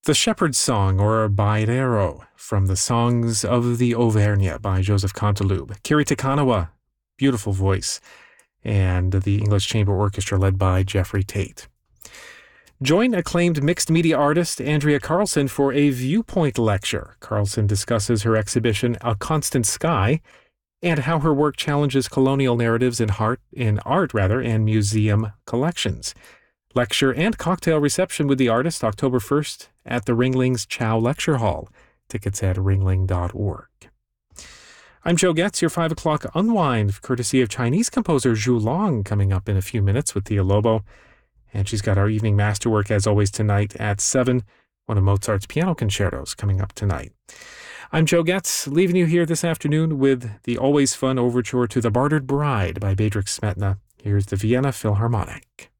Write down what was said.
The Shepherd's Song, or Bailero, from the Songs of the Auvergne by Joseph Canteloube. Kiri Te Kanawa, beautiful voice, and the English Chamber Orchestra led by Jeffrey Tate. Join acclaimed mixed media artist Andrea Carlson for a Viewpoint lecture. Carlson discusses her exhibition A Constant Sky and how her work challenges colonial narratives in art and museum collections. Lecture and cocktail reception with the artist October 1st at the Ringling's Chow Lecture Hall. Tickets at ringling.org. I'm Joe Getz, your 5 o'clock unwind, courtesy of Chinese composer Zhu Long, coming up in a few minutes with Thea Lobo. And she's got our evening masterwork, as always, tonight at 7, one of Mozart's piano concertos coming up tonight. I'm Joe Getz, leaving you here this afternoon with the always fun overture to The Bartered Bride by Bedřich Smetana. Here's the Vienna Philharmonic.